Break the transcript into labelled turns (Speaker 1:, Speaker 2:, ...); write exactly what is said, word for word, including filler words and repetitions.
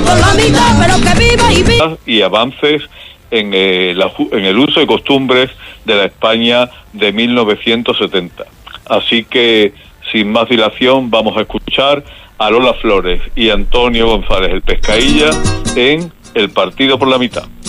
Speaker 1: por la mitad, pero que viva y viva.
Speaker 2: Y avances en, eh, la, en el uso y costumbres de la España de mil novecientos setenta. Así que, sin más dilación, vamos a escuchar a Lola Flores y Antonio González el Pescailla en El Partido por la Mitad.